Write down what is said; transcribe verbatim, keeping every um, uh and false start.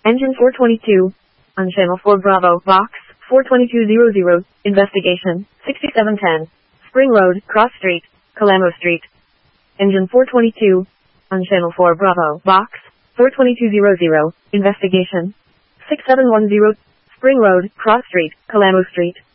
Engine four twenty-two. On Channel four Bravo, Box four twenty-two hundred. Investigation, sixty-seven ten. Spring Road, Cross Street, Calamo Street. Engine four twenty-two. On Channel four Bravo, Box four twenty-two hundred. Investigation, six seven one zero. Spring Road, Cross Street, Calamo Street.